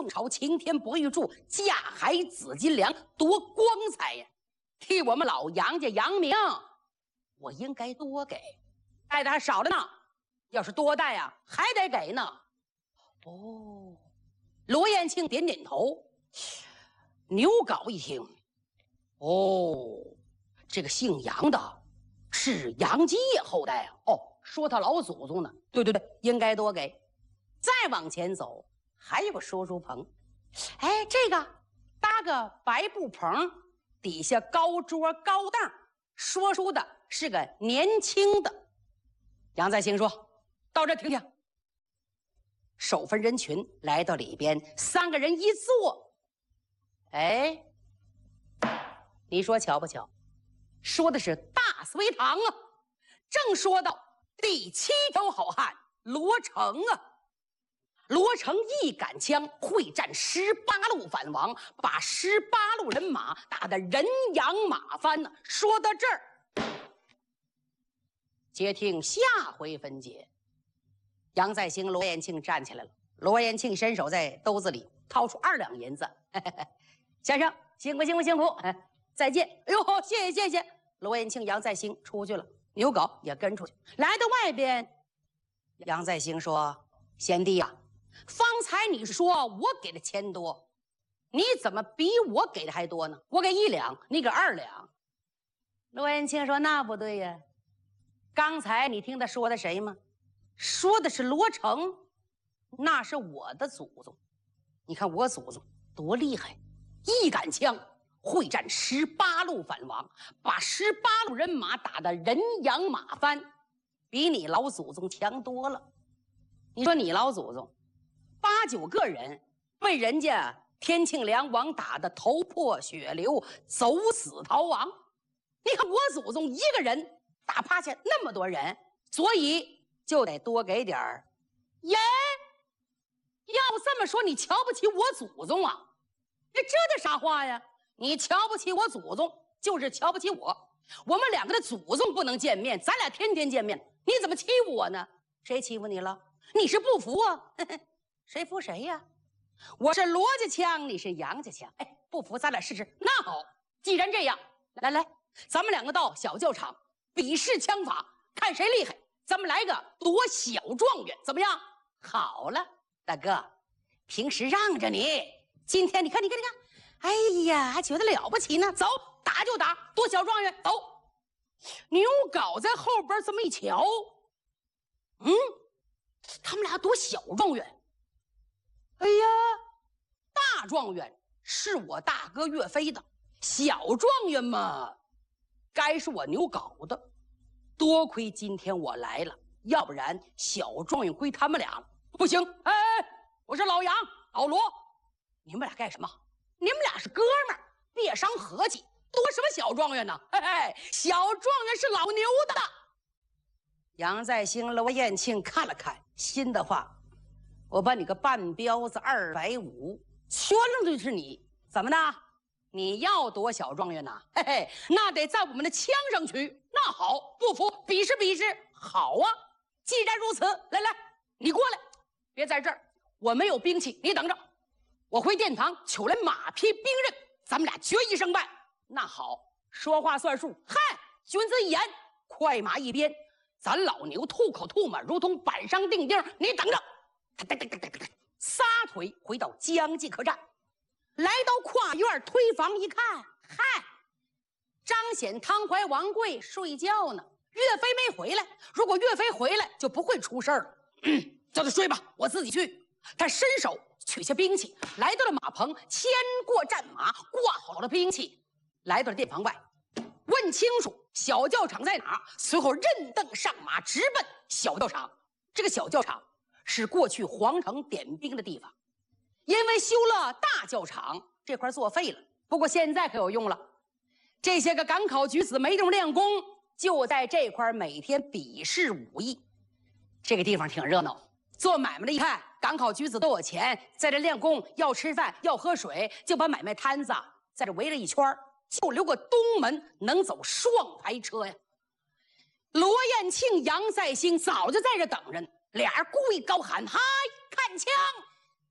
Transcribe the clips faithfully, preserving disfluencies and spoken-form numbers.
朝擎天博玉柱，架海紫金梁，多光彩呀！替我们老杨家扬名，我应该多给，带的还少了呢。要是多带呀，还得给呢。哦，罗延庆点点头。牛皋一听，哦，这个姓杨的是杨继业后代啊。哦，说他老祖宗呢。对对对，应该多给。再往前走，还有个说书棚。哎，这个搭个白布棚，底下高桌高凳，说书的是个年轻的。杨再兴说：“到这听听。”手分人群来到里边，三个人一坐。哎，你说巧不巧？说的是大隋唐啊！正说到第七条好汉罗成啊。罗成一杆枪会战十八路反王，把十八路人马打得人仰马翻呢。说到这儿，且听下回分解。杨再兴、罗延庆站起来了。罗延庆伸手在兜子里掏出二两银子，嘿嘿嘿，先生辛苦辛苦辛苦，哎，再见。哎呦，谢谢谢谢。罗延庆、杨再兴出去了，牛皋也跟出去。来到外边，杨再兴说：“贤弟呀、啊。”方才你说我给的钱多，你怎么比我给的还多呢？我给一两，你给二两。罗延庆说：“那不对呀，刚才你听他说的谁吗？说的是罗成，那是我的祖宗。你看我祖宗多厉害，一杆枪会战十八路反王，把十八路人马打得人仰马翻，比你老祖宗强多了。你说你老祖宗八九个人被人家天庆梁王打得头破血流，走死逃亡。你看我祖宗一个人打趴下那么多人，所以就得多给点儿。耶，要不这么说，你瞧不起我祖宗啊？这这叫啥话呀？你瞧不起我祖宗，就是瞧不起我。我们两个的祖宗不能见面，咱俩天天见面，你怎么欺负我呢？谁欺负你了？你是不服啊？谁服谁呀？我是罗家枪，你是杨家枪。哎，不服咱俩试试。那好，既然这样，来来，咱们两个到小教场比试枪法，看谁厉害。咱们来个夺小状元，怎么样？好了，大哥，平时让着你，今天你看，你看，你看，哎呀，还觉得了不起呢。走，打就打，夺小状元，走。牛皋在后边这么一瞧，嗯，他们俩夺小状元。哎呀，大状元是我大哥岳飞的，小状元嘛，该是我牛皋的。多亏今天我来了，要不然小状元归他们俩了。不行，哎哎，我是老杨、老罗，你们俩干什么？你们俩是哥们儿，别伤和气，夺什么小状元呢？嘿嘿，小状元是老牛的。杨再兴、罗延庆看了看，心的话。我把你个半彪子二百五，圈了就是你，怎么的？你要夺小状元呐？嘿嘿，那得在我们的枪上取。那好，不服比试比试。好啊，既然如此，来来，你过来，别在这儿，我没有兵器，你等着，我回殿堂取来马匹兵刃，咱们俩决一胜败。那好，说话算数。嗨，君子一言，快马一鞭，咱老牛吐口吐沫，如同板上钉钉，你等着。撒腿回到江济客栈，来到跨院推房一看，嗨，张显、汤怀、王贵睡觉呢，岳飞没回来。如果岳飞回来，就不会出事了。嗯，叫他睡吧，我自己去。他伸手取下兵器，来到了马棚，牵过战马，挂好了兵器，来到了殿房外，问清楚小教场在哪，随后任凳上马，直奔小教场。这个小教场是过去皇城点兵的地方，因为修了大教场，这块作废了。不过现在可有用了，这些个赶考举子没地方练功，就在这块每天比试武艺。这个地方挺热闹，做买卖的一看赶考举子都有钱，在这练功，要吃饭要喝水，就把买卖摊子在这围了一圈，就留个东门能走双排车呀。罗延庆、杨再兴早就在这等着呢，俩人故意高喊：“嗨，看枪！”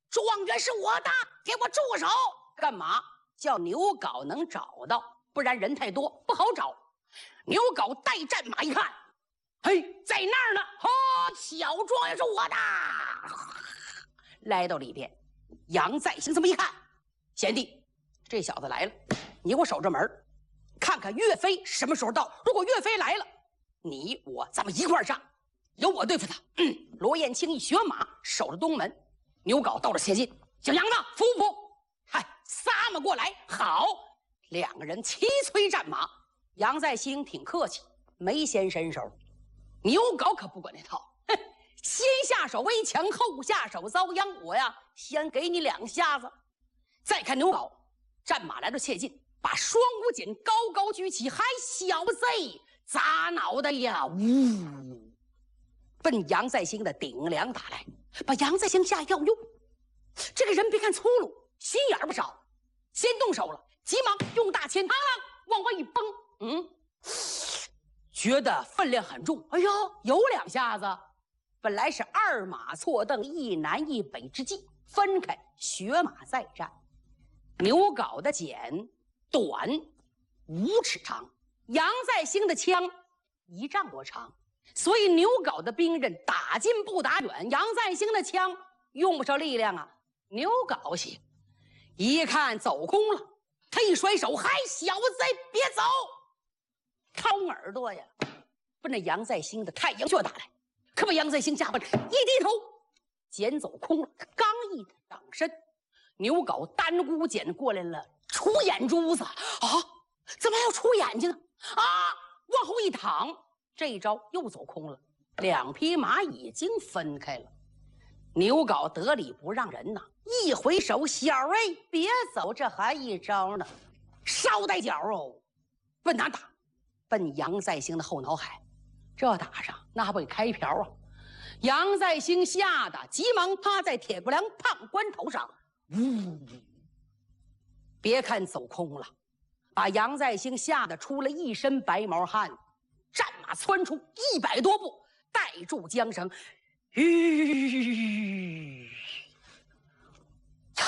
状元是我的，给我住手！干嘛？叫牛皋能找到，不然人太多不好找。牛皋带战马一看，嘿，在那儿呢！哦，小状元是我的。来到里边，杨再兴这么一看，贤弟，这小子来了，你给我守着门，看看岳飞什么时候到。如果岳飞来了，你我咱们一块儿上，由我对付他。嗯，罗延庆一学马，守着东门。牛皋到了前进，小杨子服不服？嗨，撒么过来！好，两个人齐催战马。杨再兴挺客气，没先伸手。牛皋可不管那套，哼，先下手为强，后下手遭殃。我呀，先给你两下子。再看牛皋，战马来到切近，把双股锏高高举起，还小贼砸脑袋呀！呜，奔杨再兴的顶梁打来，把杨再兴吓一跳。哟，这个人别看粗鲁，心眼不少，先动手了，急忙用大钳嘡啷往外一崩，嗯，觉得分量很重。哎呦，有两下子。本来是二马错蹬，一南一北之计，分开血马再战。牛皋的锏短五尺长，杨再兴的枪一丈多长，所以牛皋的兵刃打近不打远，杨再兴的枪用不着力量啊。牛皋行，一看走空了，他一甩手，嗨，小子别走！掏耳朵呀，奔着杨再兴的太阳穴打来，可把杨再兴吓坏了，一低头，锏走空了。他刚一掌身，牛皋单股锏过来了，出眼珠子啊！怎么还要出眼睛呢？啊！往后一躺，这一招又走空了，两匹马已经分开了。牛皋得理不让人呐，一回手，小儿别走，这还一招呢，捎带脚哦，奔哪打？奔杨再兴的后脑海。这打上那还不给开瓢啊！杨再兴吓得急忙趴在铁骨梁胖棺头上，呜！别看走空了，把杨再兴吓得出了一身白毛汗。战马窜出一百多步，带住缰绳，吁呀！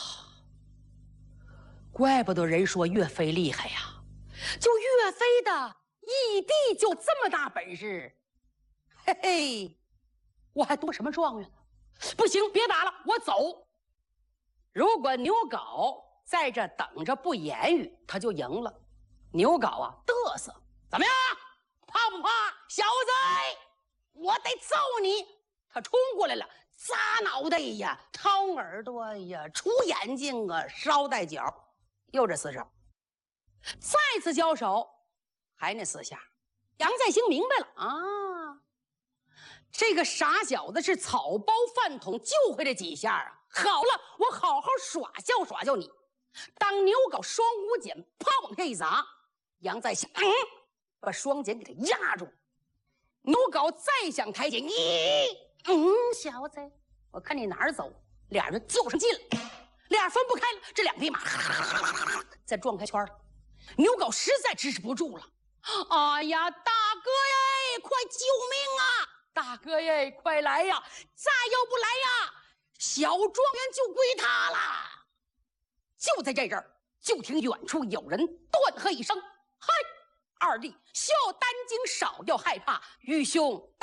怪不得人说岳飞厉害呀，就岳飞的义弟就这么大本事，嘿嘿，我还多什么状元呢？不行，别打了，我走。如果牛皋在这等着不言语，他就赢了。牛皋啊，嘚瑟，怎么样？怕不怕？小子，我得揍你！他冲过来了，砸脑袋呀，掏耳朵呀，出眼睛啊，捎带脚，又这四招。再次交手，还那四下。杨再兴明白了啊，这个傻小子是草包饭桶，就会这几下啊。好了，我好好耍笑耍笑你。当牛皋双股锏啪往下一砸，杨再兴嗯，把双锏给他压住。牛皋再想抬锏，咦，嗯，小子，我看你哪儿走？俩人就上劲了，俩分不开了。这两匹马再撞开圈了，牛皋实在支持不住了。哎呀，大哥呀，快救命啊！大哥呀，快来呀！再要不来呀，小庄园就归他了。就在这阵儿，就听远处有人断喝一声：“嗨，二弟，需要担惊少要害怕，愚兄到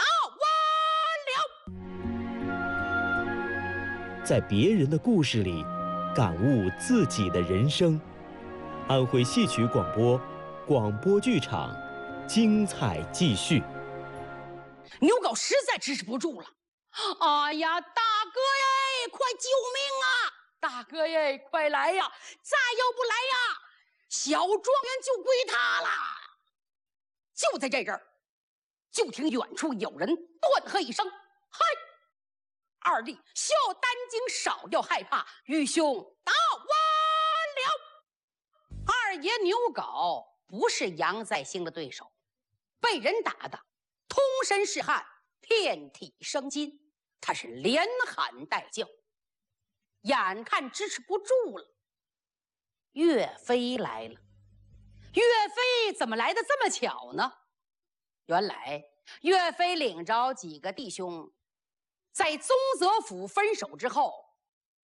完了。” 在别人的故事里，感悟自己的人生。安徽戏曲广播，广播剧场，精彩继续。 牛皋实在支持不住了。哎呀，大哥呀，快救命啊！大哥呀，快来呀！再要不来呀，小庄园就归他了。就在这阵儿，就听远处有人断喝一声：“嗨，二弟，需要担惊少要害怕，愚兄到完了。”二爷牛皋不是杨再兴的对手，被人打的通身是汗，遍体生津，他是连喊带叫。眼看支持不住了，岳飞来了。岳飞怎么来的这么巧呢？原来岳飞领着几个弟兄，在宗泽府分手之后，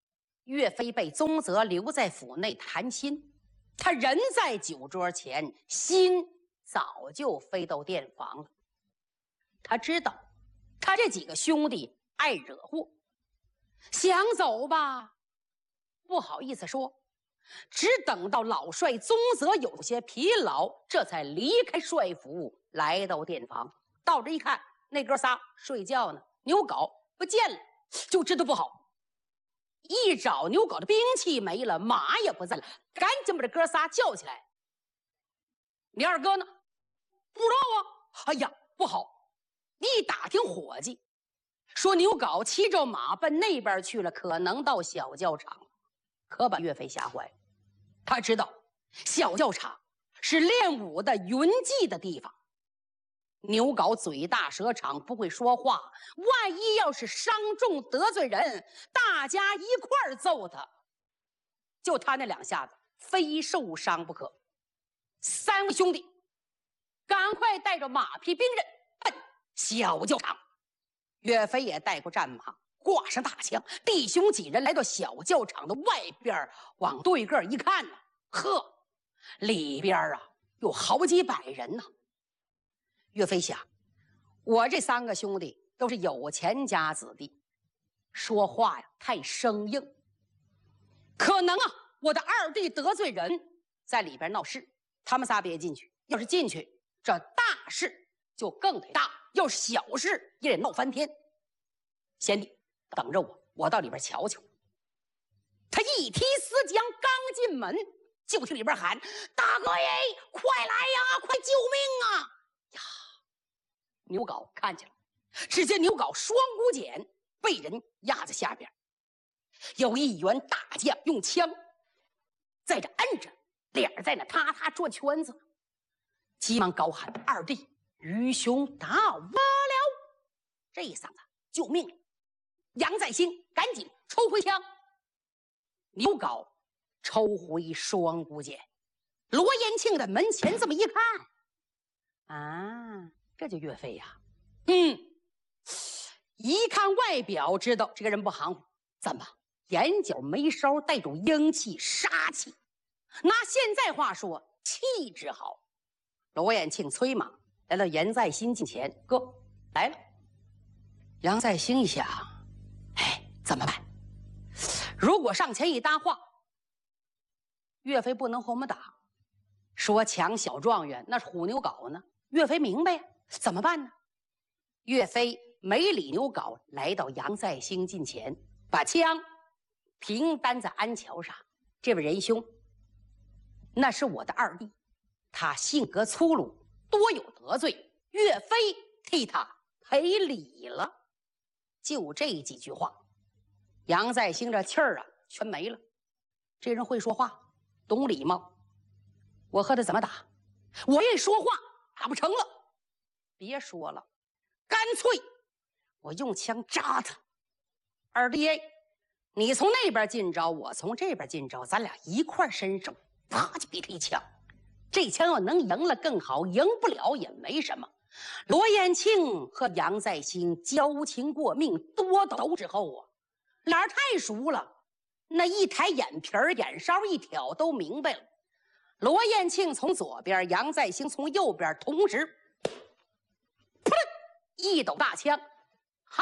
岳飞被宗泽留在府内谈心，他人在酒桌前，心早就飞到殿房了。他知道，他这几个兄弟爱惹祸，想走吧，不好意思说，只等到老帅宗泽有些疲劳，这才离开帅府，来到殿房。到这一看，那哥仨睡觉呢，牛皋不见了，就知道不好。一找牛皋的兵器没了，马也不在了，赶紧把这哥仨叫起来。你二哥呢？不知道啊。哎呀，不好！一打听伙计说，牛皋骑着马奔那边去了，可能到小教场，可把岳飞吓坏了。他知道小教场是练武的云集的地方。牛皋嘴大舌长，不会说话，万一要是伤重得罪人，大家一块儿揍他，就他那两下子，非受伤不可。三位兄弟赶快带着马匹兵刃奔小教场。岳飞也带过战马，挂上大枪，弟兄几人来到小教场的外边，往对个一看呢，呵，里边啊有好几百人呢。岳飞想，我这三个兄弟都是有钱家子弟，说话呀太生硬，可能啊我的二弟得罪人，在里边闹事，他们仨别进去，要是进去，这大事就更得大，要是小事也得闹翻天。贤弟等着我，我到里边瞧瞧。他一提丝缰，刚进门就听里边喊：大哥耶，快来呀，快救命啊！呀，牛皋看见了，只见牛皋双股锏被人压在下边，有一员大将用枪在这摁着，脸在那踏踏转圈子，急忙高喊：二弟，愚兄打我了！这一嗓子救命了。杨再兴赶紧抽回枪，牛皋抽回双股锏。罗延庆在门前这么一看，啊，这就岳飞呀、啊！嗯，一看外表知道这个人不含糊，怎么眼角眉梢带种英气杀气？拿现在话说，气质好。罗延庆催马来到杨再兴近前，哥来了。杨再兴一想，哎，怎么办？如果上前一搭话，岳飞不能和我们打，说抢小状元那是唬牛皋呢。岳飞明白呀，怎么办呢？岳飞没理牛皋，来到杨再兴近前，把枪平担在鞍桥上。这位仁兄，那是我的二弟，他性格粗鲁，多有得罪，岳飞替他赔礼了。就这几句话，杨再兴这气儿啊全没了。这人会说话，懂礼貌，我和他怎么打？我一说话打不成了，别说了，干脆我用枪扎他。二弟，你从那边进招，我从这边进招，咱俩一块伸手，啪就给他一枪。这枪要能赢了更好，赢不了也没什么。罗延庆和杨再兴交情过命，多斗之后啊，俩人太熟了，那一抬眼皮儿，眼梢一挑，都明白了。罗延庆从左边，杨再兴从右边，同时噗一抖大枪，嗨，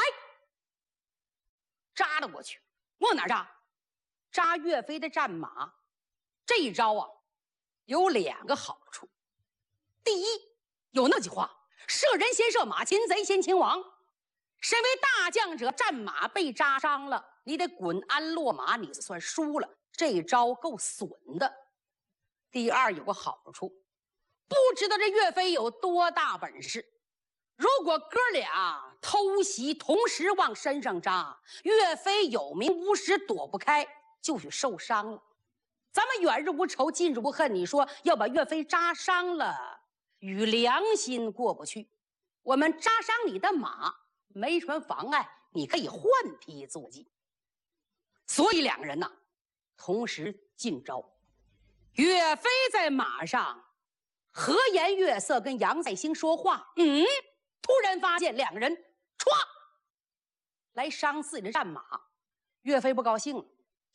扎了过去。往哪扎？扎岳飞的战马。这一招啊，有两个好处。第一，有那句话，射人先射马，擒贼先擒王。身为大将者，战马被扎伤了，你得滚鞍落马，你算输了。这一招够损的。第二，有个好处，不知道这岳飞有多大本事。如果哥俩偷袭同时往身上扎，岳飞有名无实，躲不开，就许受伤了。咱们远日无仇，近日无恨，你说要把岳飞扎伤了，与良心过不去。我们扎伤你的马没什么妨碍，你可以换匹坐骑。所以两个人呐，同时进招。岳飞在马上和颜悦色跟杨再兴说话，嗯，突然发现两个人歘来伤自己的战马。岳飞不高兴了，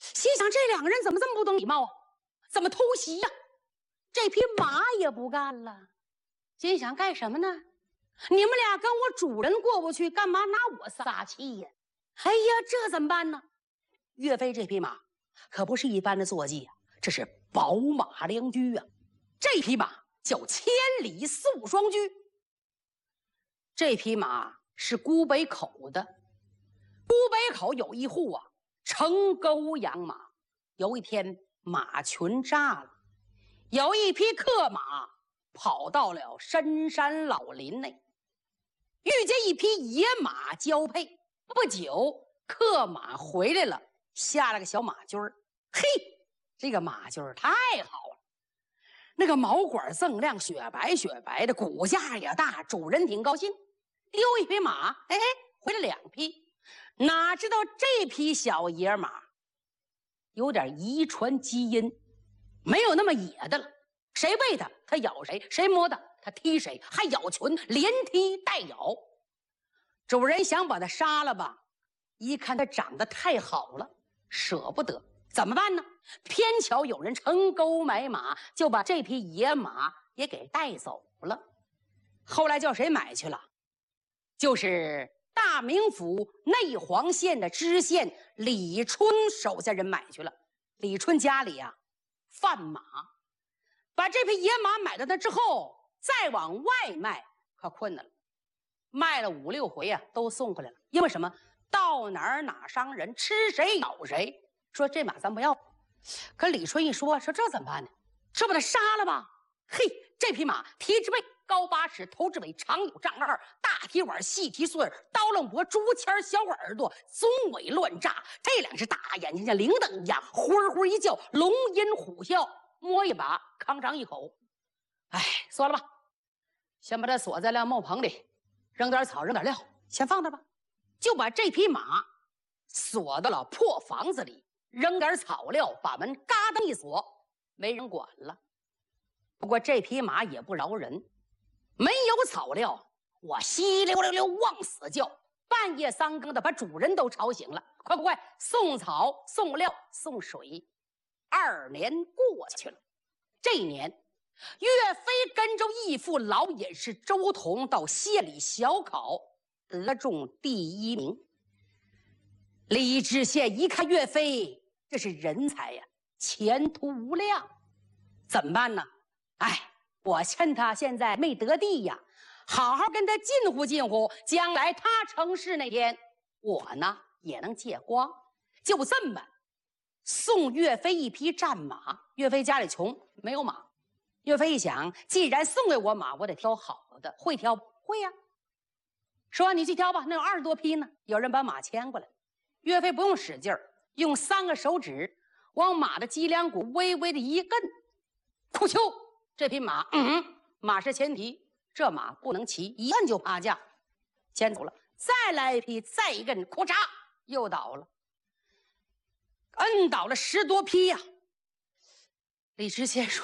心想这两个人怎么这么不懂礼貌啊？怎么偷袭呀、啊？这匹马也不干了，心想干什么呢？你们俩跟我主人过不去，干嘛拿我撒气呀？哎呀，这怎么办呢？岳飞这匹马可不是一般的坐骑啊，这是宝马良驹啊！这匹马叫千里素双驹。这匹马是孤北口的，孤北口有一户啊，成沟养马。有一天马群炸了，有一匹克马跑到了深山老林内，遇见一匹野马交配。不久，克马回来了，下了个小马驹儿。嘿，这个马驹儿太好了，那个毛管锃亮，雪白雪白的，骨架也大，主人挺高兴。丢一匹马，哎，回了两匹。哪知道这匹小野马有点遗传基因，没有那么野的了。谁喂它，它咬谁；谁摸它，它踢谁，还咬群，连踢带咬。主人想把它杀了吧，一看它长得太好了，舍不得，怎么办呢？偏巧有人成沟买马，就把这匹野马也给带走了。后来叫谁买去了？就是大名府内黄县的知县李春手下人买去了。李春家里啊贩马，把这匹野马买到那之后，再往外卖可困难了。卖了五六回啊，都送回来了。因为什么？到哪儿哪伤人，吃谁咬谁。说这马咱不要。可李春一说，说这怎么办呢？这把他杀了吧？嘿，这匹马蹄之背高八尺，头之尾长有丈二，大蹄碗，细蹄穗，刀楞脖，竹签小耳朵，棕尾乱炸。这两只大眼睛像铃铛一样，呼呼一叫，龙吟虎啸。摸一把，吭上一口。哎，算了吧，先把它锁在了木棚里，扔点草，扔点料，先放那吧。就把这匹马锁到了破房子里，扔点草料，把门嘎噔一锁，没人管了。不过这匹马也不饶人，没有草料，我稀溜溜溜往死叫，半夜三更的把主人都吵醒了。快快快，送草送料送水。二年过去了，这一年岳飞跟着义父老隐士周同到县里小考，得中第一名。李知县一看岳飞，这是人才呀，前途无量，怎么办呢？哎，我趁他现在没得地呀，好好跟他近乎近乎，将来他成事那天，我呢也能借光。就这么送岳飞一匹战马。岳飞家里穷，没有马。岳飞一想，既然送给我马，我得挑好的。会挑不会呀、啊？说你去挑吧，那有二十多匹呢。有人把马牵过来，岳飞不用使劲儿，用三个手指往马的脊梁骨微微的一蹬，哭丘，这匹马，嗯，马是前蹄，这马不能骑，一摁就趴架，牵走了。再来一匹，再一蹬，咔嚓，又倒了。摁倒了十多匹呀、啊！李知县说：“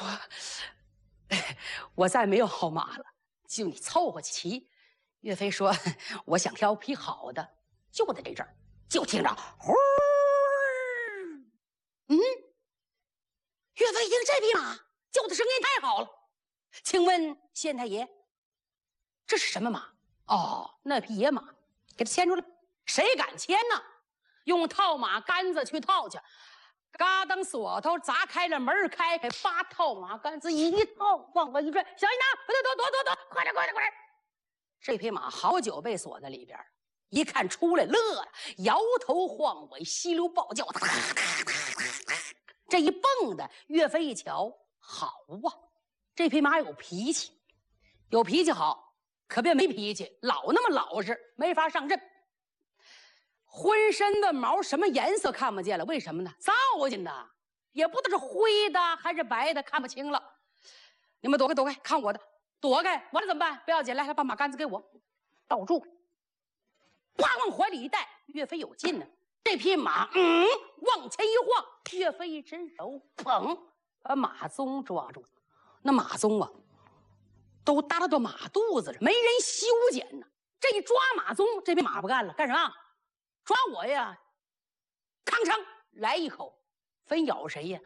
我再没有好马了，就你凑合骑。”岳飞说：“我想挑匹好的，就在这阵儿，就听着呼，嗯，岳飞一听这匹马叫的声音太好了，请问县太爷，这是什么马？哦，那匹野马，给他牵出来。谁敢牵呢？用套马杆子去套去。”嘎噔锁头砸开了门，开开八套马杆子一套，往外一拽，小心拿，躲躲躲躲躲，快点快点快点！这匹马好久被锁在里边，一看出来乐了，摇头晃尾，稀溜暴叫，这一蹦的，岳飞一瞧，好啊，这匹马有脾气，有脾气好，可别没脾气，老那么老实，没法上阵。浑身的毛什么颜色看不见了，为什么呢？造进的，也不知道是灰的还是白的，看不清了。你们躲开躲开，看我的，躲开，完了怎么办？不要紧，来来，把马杆子给我，倒住，哇，往怀里一带。岳飞有劲呢，这匹马嗯往前一晃，岳飞一伸手，砰，把马鬃抓住。那马鬃啊，都耷拉到马肚子上，没人修剪呢。这一抓马鬃，这匹马不干了，干什么？抓我呀！吭哧来一口， 分咬谁呀？